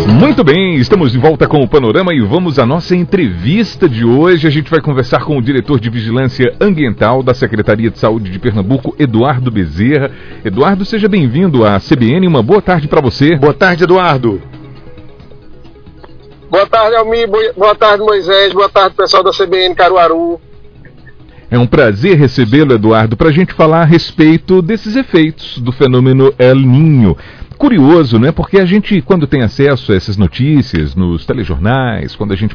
Muito bem, estamos de volta com o Panorama e vamos à nossa entrevista de hoje. A gente vai conversar com o diretor de Vigilância Ambiental da Secretaria de Saúde de Pernambuco, Eduardo Bezerra. Eduardo, seja bem-vindo à CBN, uma boa tarde para você. Boa tarde, Eduardo. Boa tarde, Almir. Boa tarde, Moisés. Boa tarde, pessoal da CBN Caruaru. É um prazer recebê-lo, Eduardo, para a gente falar a respeito desses efeitos do fenômeno El Niño. Curioso, né? Porque a gente, quando tem acesso a essas notícias nos telejornais, quando a gente